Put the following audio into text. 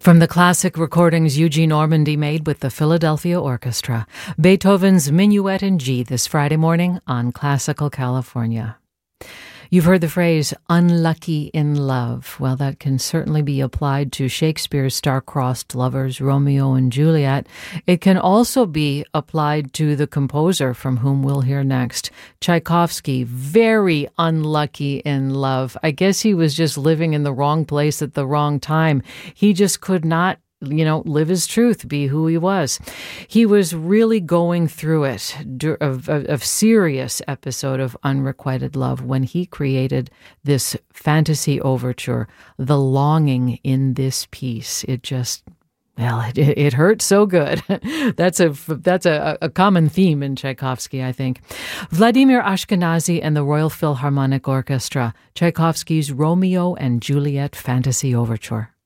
From the classic recordings Eugene Ormandy made with the Philadelphia Orchestra, Beethoven's Minuet in G this Friday morning on Classical California. You've heard the phrase, unlucky in love. Well, that can certainly be applied to Shakespeare's star-crossed lovers, Romeo and Juliet. It can also be applied to the composer from whom we'll hear next, Tchaikovsky. Very unlucky in love. I guess he was just living in the wrong place at the wrong time. He just could not live his truth, be who he was. He was really going through it, a serious episode of unrequited love when he created this fantasy overture, The Longing in This Piece. It just, it hurt so good. That's a common theme in Tchaikovsky, I think. Vladimir Ashkenazy and the Royal Philharmonic Orchestra, Tchaikovsky's Romeo and Juliet Fantasy Overture.